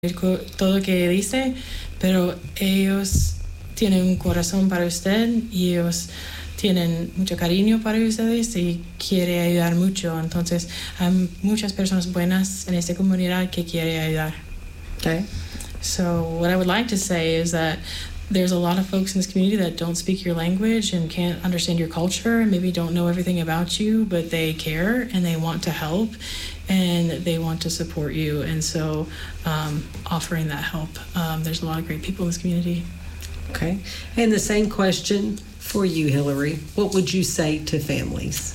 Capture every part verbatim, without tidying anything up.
todo lo que dice, pero ellos tienen un corazón para usted y ellos tienen mucho cariño para ustedes y quiere ayudar mucho. Entonces, hay muchas personas buenas en esta comunidad que quiere ayudar. Okay. So what I would like to say is that there's a lot of folks in this community that don't speak your language and can't understand your culture and maybe don't know everything about you, but they care and they want to help and they want to support you. And so um, offering that help, um, there's a lot of great people in this community. Okay. And the same question for you, Hillary. What would you say to families?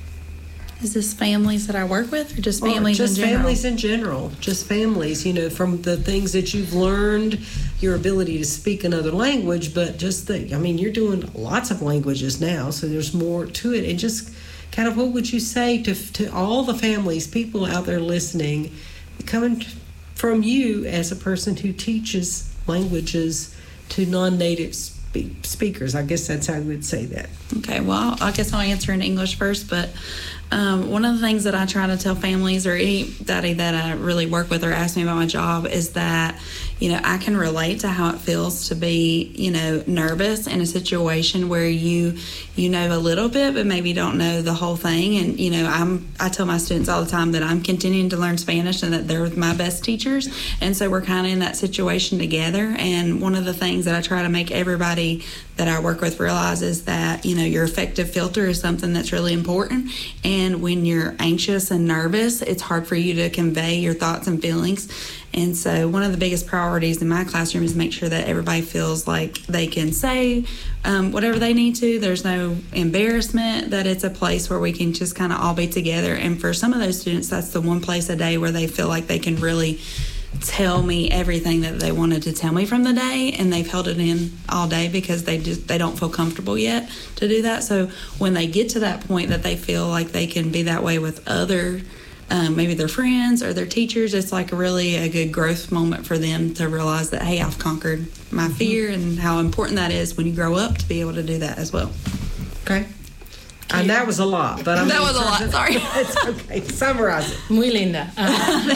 Is this families that I work with, or just families or just in general? families in general. Just families, you know, from the things that you've learned, your ability to speak another language, but just the, I mean, you're doing lots of languages now, so there's more to it. And just kind of what would you say to to all the families, people out there listening, coming from you as a person who teaches languages to non-native spe- speakers? I guess that's how I would say that. Okay, well, I guess I'll answer in English first, but Um, one of the things that I try to tell families or anybody that I really work with or ask me about my job is that, you know, I can relate to how it feels to be, you know, nervous in a situation where you, you know a little bit, but maybe don't know the whole thing. And, you know, I'm, I tell my students all the time that I'm continuing to learn Spanish and that they're my best teachers. And so we're kind of in that situation together. And one of the things that I try to make everybody that I work with realize is that, you know, your affective filter is something that's really important. And when you're anxious and nervous, it's hard for you to convey your thoughts and feelings. And so one of the biggest priorities in my classroom is make sure that everybody feels like they can say um, whatever they need to. There's no embarrassment, that it's a place where we can just kind of all be together. And for some of those students, that's the one place a day where they feel like they can really tell me everything that they wanted to tell me from the day, and they've held it in all day because they just they don't feel comfortable yet to do that. So when they get to that point that they feel like they can be that way with other um, maybe their friends or their teachers, it's like really a good growth moment for them to realize that, hey, I've conquered my mm-hmm. fear, and how important that is when you grow up to be able to do that as well. Okay. And that was a lot, but I mean, that was a lot. Sorry. It's okay. Summarize it. Muy linda. Uh,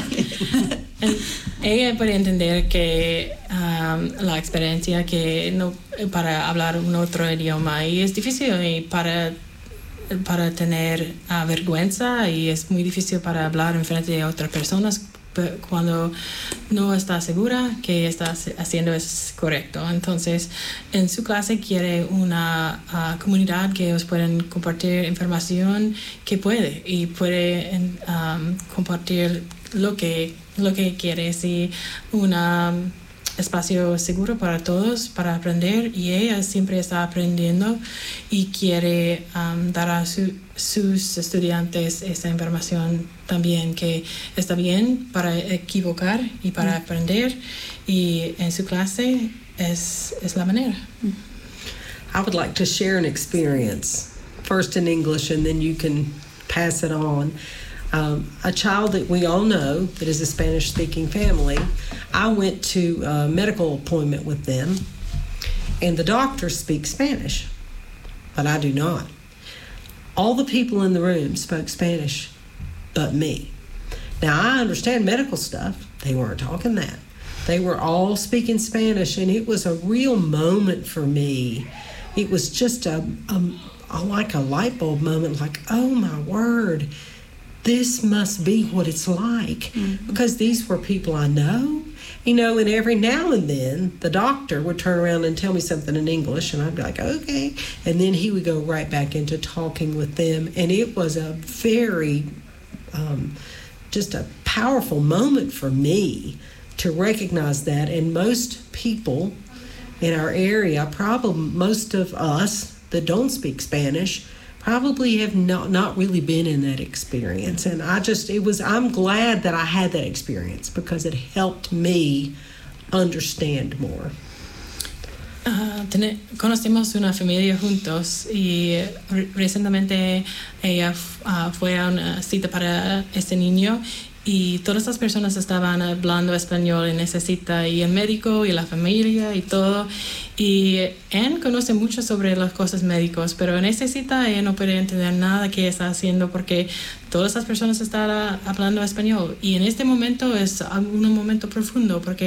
ella puede entender que um, la experiencia que no para hablar un otro idioma y es difícil y para para tener uh, vergüenza, y es muy difícil para hablar en frente de otras personas cuando no está segura que está haciendo es correcto. Entonces, en su clase quiere una uh, comunidad que ellos pueden compartir información que puede y puede um, compartir lo que lo que quiere, sí, un um, espacio seguro para todos para aprender, y ella siempre está aprendiendo y quiere um, dar a su, sus estudiantes esa información también, que está bien para equivocar y para mm. aprender, y en su clase es, es la manera. I would like to share an experience, first in English and then you can pass it on. Um, a child that we all know that is a Spanish-speaking family, I went to a medical appointment with them, and the doctor speaks Spanish, but I do not. All the people in the room spoke Spanish but me. Now, I understand medical stuff. They weren't talking that. They were all speaking Spanish, and it was a real moment for me. It was just a, a, a like a light bulb moment, like, oh, my word. This must be what it's like, mm-hmm. because these were people I know, you know, and every now and then the doctor would turn around and tell me something in English, and I'd be like, okay, and then he would go right back into talking with them, and it was a very, um, just a powerful moment for me to recognize that. And most people in our area, probably most of us that don't speak Spanish, probably have not, not really been in that experience. And I just, it was, I'm glad that I had that experience because it helped me understand more. Uh, ten- conocimos una familia juntos, y re- recientemente ella uh, fue a una cita para este niño, y todas las personas estaban hablando español y necesita, y el médico y la familia y todo. Y Anne conoce mucho sobre las cosas médicas, pero necesita, ella no puede entender nada que está haciendo porque todas las personas están hablando español. Y en este momento es un momento profundo porque